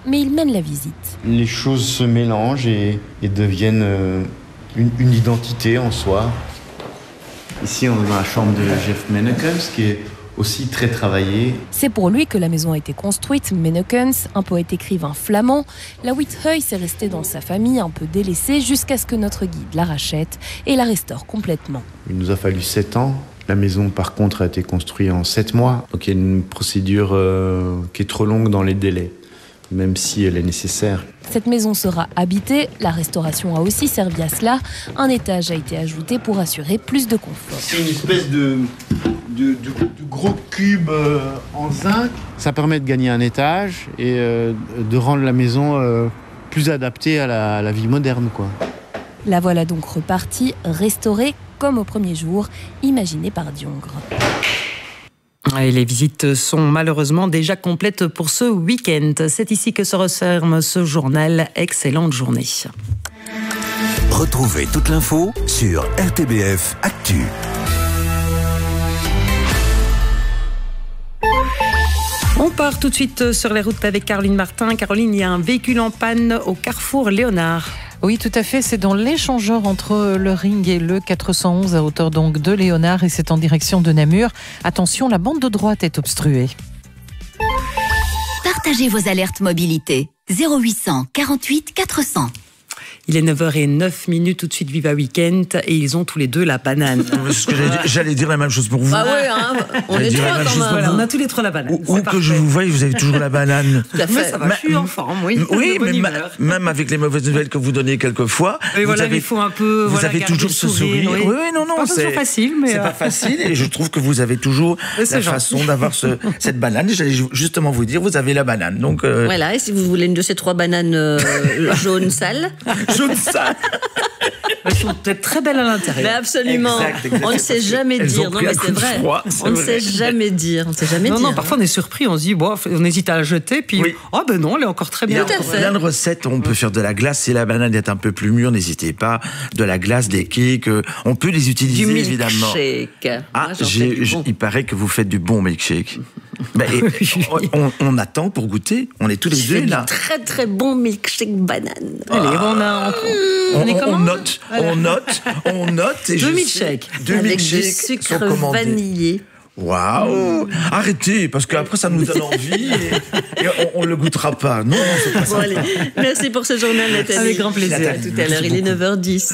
mais il mène la visite. Les choses se mélangent et deviennent une identité en soi. Ici, on est dans la chambre de Jeff Menekens, qui est aussi très travaillée. C'est pour lui que la maison a été construite. Menekens, un poète écrivain flamand, la Withuis est restée dans sa famille un peu délaissée jusqu'à ce que notre guide la rachète et la restaure complètement. Il nous a fallu 7 ans. La maison, par contre, a été construite en 7 mois. Donc il y a une procédure qui est trop longue dans les délais, même si elle est nécessaire. Cette maison sera habitée. La restauration a aussi servi à cela. Un étage a été ajouté pour assurer plus de confort. C'est une espèce de gros cube en zinc. Ça permet de gagner un étage et de rendre la maison plus adaptée à la vie moderne, quoi. La voilà donc repartie, restaurée comme au premier jour, imaginé par Diongre. Et les visites sont malheureusement déjà complètes pour ce week-end. C'est ici que se referme ce journal. Excellente journée. Retrouvez toute l'info sur RTBF Actu. On part tout de suite sur les routes avec Caroline Martin. Caroline, il y a un véhicule en panne au carrefour Léonard. Oui, tout à fait. C'est dans l'échangeur entre le Ring et le 411 à hauteur donc de Léonard et c'est en direction de Namur. Attention, la bande de droite est obstruée. Partagez vos alertes mobilité. 0800 48 400. Il est 9h09, tout de suite Viva Weekend et ils ont tous les deux la banane. J'allais dire la même chose pour vous. Ah ouais, hein, on est trois quand même. Voilà, on a tous les trois la banane. Où que je vous voie, vous avez toujours la banane. Tout à fait. Mais ça va, je suis en forme, oui. Oui, mais même avec les mauvaises nouvelles que vous donnez quelquefois, il faut un peu. Vous avez toujours ce sourire. Oui, non, c'est pas facile, mais c'est pas facile. Et je trouve que vous avez toujours la façon d'avoir cette banane. J'allais justement vous dire, vous avez la banane. Donc voilà. Et si vous voulez une de ces 3 bananes jaunes sales. Jaune sale. Elles sont peut-être très belles à l'intérieur. Mais absolument. Exact. On ne sait jamais dire. Non, mais c'est vrai. On ne sait jamais dire. Non, parfois on est surpris. On se dit, bon, on hésite à la jeter. Puis, oh ben non, elle est encore très bien. Il y a plein de recettes. On peut faire de la glace. Si la banane est un peu plus mûre, n'hésitez pas. De la glace, des cakes. On peut les utiliser, du évidemment. Milkshake. Ah, il paraît que vous faites du bon milkshake. On attend pour goûter. On est tous les deux là. Très très bon milkshake banane. Allez, on note. Et 2 milkshakes. Avec du sucre vanillé. Waouh! Arrêtez, parce qu'après ça nous donne envie et on le goûtera pas. Non, c'est pas ça. Allez. Merci pour ce journal, Nathalie. Avec grand plaisir. À tout à l'heure, il est 9h10.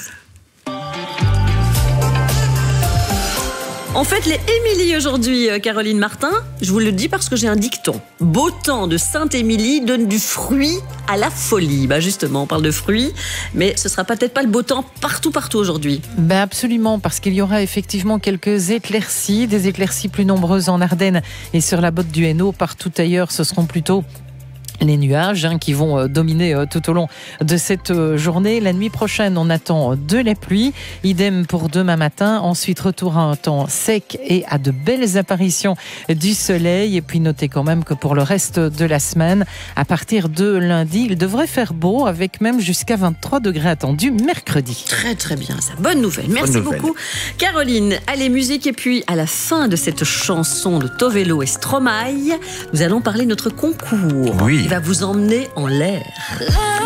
On fête les Émilie aujourd'hui, Caroline Martin. Je vous le dis parce que j'ai un dicton. Beau temps de Sainte-Émilie donne du fruit à la folie. Bah justement, on parle de fruits, mais ce sera peut-être pas le beau temps partout aujourd'hui. Ben absolument, parce qu'il y aura effectivement quelques éclaircies, des éclaircies plus nombreuses en Ardennes et sur la botte du Hainaut. Partout ailleurs, ce seront plutôt les nuages qui vont dominer tout au long de cette journée. La nuit prochaine, on attend de la pluie. Idem pour demain matin. Ensuite, retour à un temps sec et à de belles apparitions du soleil. Et puis, notez quand même que pour le reste de la semaine, à partir de lundi, il devrait faire beau avec même jusqu'à 23 degrés attendus mercredi. Très, très bien. Ça, bonne nouvelle. Merci beaucoup, Caroline. Allez, musique. Et puis, à la fin de cette chanson de Tovelo et Stromae, nous allons parler de notre concours. Oui. Il va vous emmener en l'air.